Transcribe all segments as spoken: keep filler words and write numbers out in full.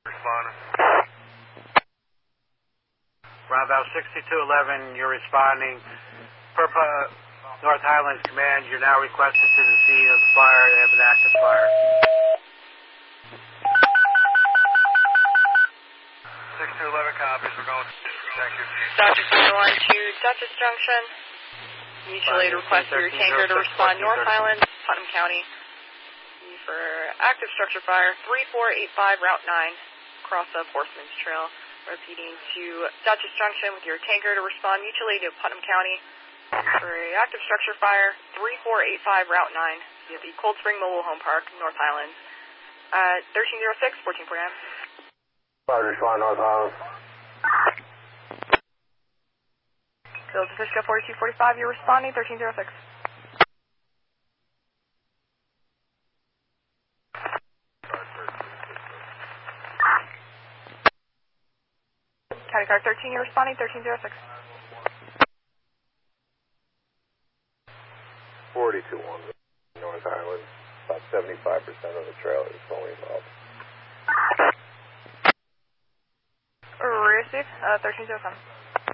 Responding. Bravo sixty-two eleven, you're responding. Purpa, North Highlands Command, you're now requested to the scene of the fire. They have an active fire. sixty-two eleven copies, we're going. Thank you. Dodgers one to Dutchess Junction. Mutual aid request for your tanker to respond North Highlands, Putnam County. For active structure fire, three four eight five Route nine, cross of Horseman's Trail. Repeating to Dutchess Junction with your tanker to respond mutual aid to Putnam County. For active structure fire, three four eight five Route nine, via the Cold Spring Mobile Home Park, North Highlands. Uh, thirteen oh six, fourteen forty-nine. Fire respond, North Highlands. Field to Fishkill forty-two forty-five, you're responding, thirteen oh six. County Car thirteen, you're responding, thirteen oh six. forty-two one, North Highlands. About seventy-five percent of the trailer is fully involved. Receive, uh, thirteen oh seven.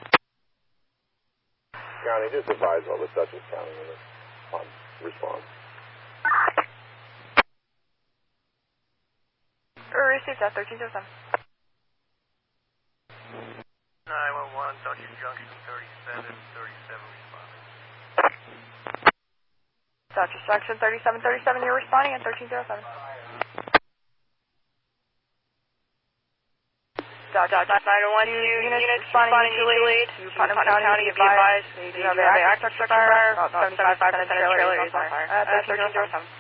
County, just advise all the Dutchess County units on response. Received at thirteen oh seven. nine one one, Dutchess Junction thirty-seven thirty-seven responding. Dutchess Junction thirty-seven thirty-seven, you're responding at thirteen oh seven. Dutchess nine one two, units, units responding mutual aid to Putnam County, be advised, they do have an active structure fire, about seventy-five percent of the trailer is on fire. Uh, thirteen oh seven.